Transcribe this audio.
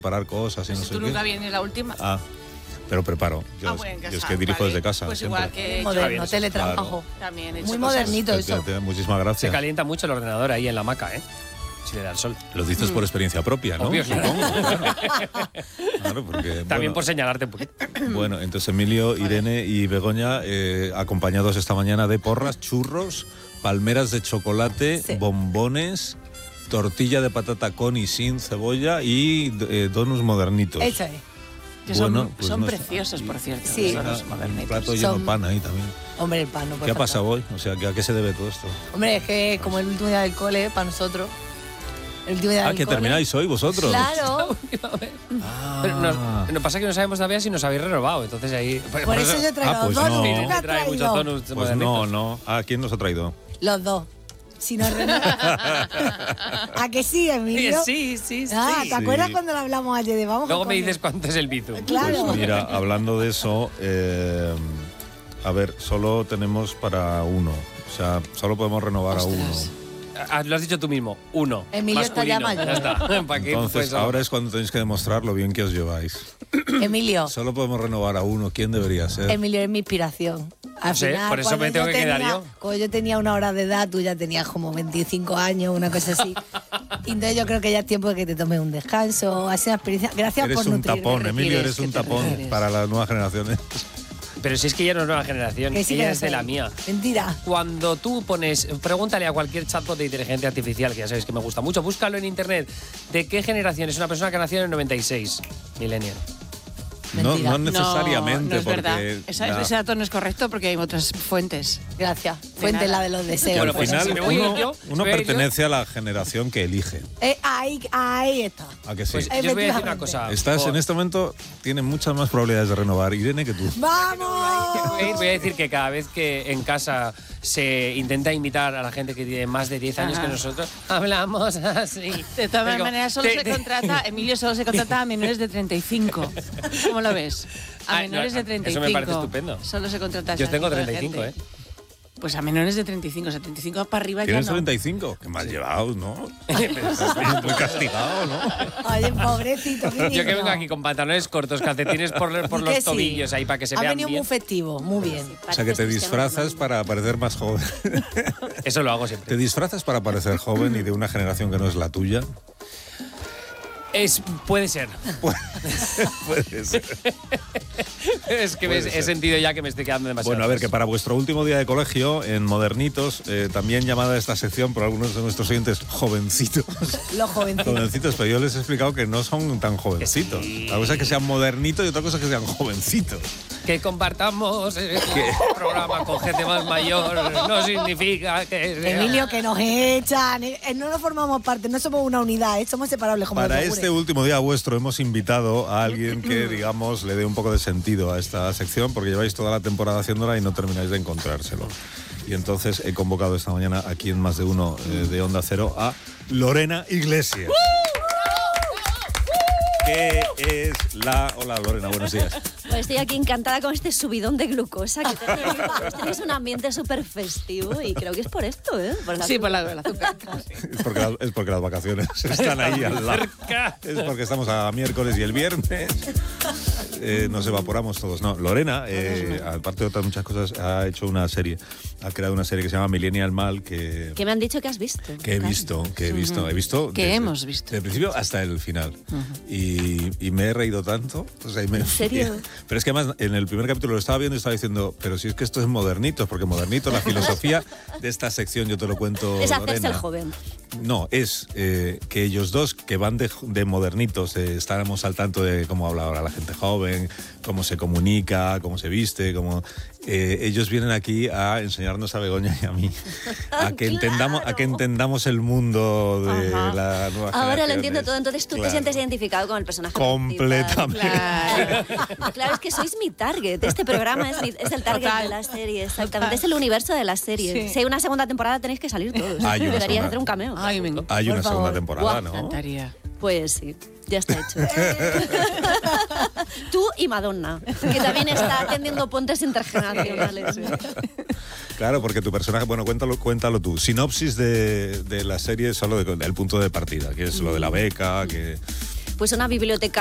preparar cosas y Pues no sé tú qué. nunca vienes la última. Pero preparo. Yo, bueno, en yo es casa, que dirijo vale. desde casa. Pues siempre. igual que Moderno, yo. teletrabajo. También he hecho Muy cosas. modernito eso. Muchísimas Se gracias. calienta mucho el ordenador ahí en la hamaca, ¿eh? Si le da el sol. Lo dices por experiencia propia, ¿no? Obvio, claro. Supongo, claro, porque, También bueno, por señalarte un poquito. Bueno, entonces Emilio, Irene y Begoña, acompañados esta mañana de porras, churros, palmeras de chocolate, Sí. bombones, tortilla de patata con y sin cebolla y donuts modernitos. Eso es. Que son, Bueno, pues son no preciosos, está. por cierto. Sí. Los donuts Un modernitos. plato lleno de Son- pan ahí también. Hombre, el pan no puede ¿Qué ha faltar. pasado hoy? O sea, ¿a qué se debe todo esto? Hombre, es que como el último día del cole, para nosotros. El último día del ¿Que cole. termináis hoy vosotros? Claro. Ah. Pero nos pasa que no sabemos todavía si nos habéis renovado, entonces ahí... Por eso yo traigo pues dos no. donuts. Sí, ¿Nunca has trae muchos traído? donuts Pues modernitos. no. ¿A quién nos ha traído? Los dos. Si no ¿A que sí, Emilio? Sí. Ah, ¿te Sí. acuerdas cuando lo hablamos ayer de vamos Luego a me comer? dices cuánto es el bizum. Claro. Pues mira, hablando de eso, a ver, solo tenemos para uno. O sea, solo podemos renovar a uno. Ah, lo has dicho tú mismo, uno. Emilio está ya masculino. mayor. Ya está. ¿Para qué? Entonces, Pues, ahora es cuando tenéis que demostrar lo bien que os lleváis. Emilio. Solo podemos renovar a uno. ¿Quién debería ser? Emilio es mi inspiración. Al No sé, final, por eso cuando me tengo que quedar yo. Cuando yo tenía una hora de edad, tú ya tenías como 25 años, una cosa así. Y entonces yo creo que ya es tiempo de que te tomes un descanso. Ha sido una experiencia. Gracias Eres por un nutrirme. tapón, ¿qué Emilio, refieres? eres un ¿Qué te tapón refieres? para las nuevas generaciones. Pero si es que ella no es nueva generación, Que sí que ella lo es de soy. la mía. Mentira. Cuando tú pones, pregúntale a cualquier chatbot de inteligencia artificial, que ya sabéis que me gusta mucho, búscalo en internet. ¿De qué generación es una persona que nació en el 96? Millennial. No, Mentira. no necesariamente, no es verdad. porque Ese dato no es correcto porque hay otras fuentes. Gracias. Fuente nada. la de los deseos. Bueno, al pues final si me voy a ir uno, yo, uno si me voy a ir yo. pertenece a la generación que elige. Ahí está. ¿A que sí? Pues yo os voy a decir una Efectivamente. cosa. Estás en este momento, tienes muchas más probabilidades de renovar, Irene, que tú. ¡Vamos! Voy a decir que cada vez que en casa se intenta imitar a la gente que tiene más de 10 años Ajá. que nosotros, hablamos así. De todas Es como, maneras, solo se contrata, Emilio solo se contrata a menores de 35. ¿Cómo lo ves? A Ah, menores no, de 35. eso me parece estupendo. Solo se contrata a Yo ese tengo tipo de 35, gente. Pues a menores de 35, 75 para arriba ya ¿Tienes no. 35? Qué mal llevado, ¿no? Estás muy castigado, ¿no? Oye, pobrecito. qué Yo que digno. vengo aquí con pantalones cortos, calcetines por ¿Y los que sí? tobillos ahí para que se Ha vean venido bien. muy festivo, muy bien. O sea, que te disfrazas para parecer más joven. Eso lo hago ¿Te siempre. disfrazas para parecer joven y de una generación que no es la tuya? Puede ser. Puede ser. Es que Puede he ser. sentido ya que me estoy quedando demasiado. Bueno, a ver, que atrás. para vuestro último día de colegio, en Modernitos, también llamada esta sección por algunos de nuestros oyentes jovencitos. Los jovencitos. Jovencitos, pero yo les he explicado que no son tan jovencitos. Sí. Una cosa es que sean modernitos y otra cosa es que sean jovencitos. Que compartamos el programa con gente más mayor no significa que sea- Emilio, que nos echan. No nos formamos parte, no somos una unidad, somos separables como Para los yogures. este último día vuestro hemos invitado a alguien que, digamos, le dé un poco de sentido a esta sección, porque lleváis toda la temporada haciéndola y no termináis de encontrárselo. Y entonces he convocado esta mañana aquí en Más de Uno de Onda Cero a Lorena Iglesias. ¿Qué es la...? Hola, Lorena, buenos días. Pues estoy aquí encantada con este subidón de glucosa que tenéis. Tenéis un ambiente súper festivo y creo que es por esto, ¿eh? Por la Sí, por la del azúcar. Es porque las vacaciones están ahí al lado. Es porque estamos a miércoles y el viernes nos evaporamos todos. No, Lorena, aparte de otras muchas cosas, ha hecho una serie. Ha creado una serie que se llama Millennial Mal, que ¿Qué me han dicho que has visto? he visto. He visto. Que hemos visto. Desde el principio hasta el final. Y me he reído tanto. O sea, ¿En serio? Pero es que además, en el primer capítulo lo estaba viendo y estaba diciendo, pero si es que esto es modernitos, porque modernito, la filosofía de esta sección, yo te lo cuento, Es hacerse Lorena. el joven. No, es que ellos dos, que van de modernitos, estábamos al tanto de cómo habla ahora la gente joven, cómo se comunica, cómo se viste, cómo... ellos vienen aquí a enseñarnos a Begoña y a mí a que entendamos el mundo de Ajá. la nueva generación. Ahora lo entiendo todo, entonces tú te Claro. sientes identificado con el personaje Completamente. principal. Claro, es que sois mi target. Este programa es el target Total. de la serie, exactamente. Total. Es el universo de la serie. Sí. Si hay una segunda temporada tenéis que salir todos. Hay una Deberías segunda. hacer un cameo. Ay, me Hay Por una segunda favor. temporada, Guau, ¿no? encantaría. Pues sí, ya está hecho. Tú y Madonna, que también está tendiendo puentes intergeneracionales. Claro, porque tu personaje, bueno, cuéntalo tú. Sinopsis de la serie, solo del punto de partida, que es lo de la beca, que... pues una biblioteca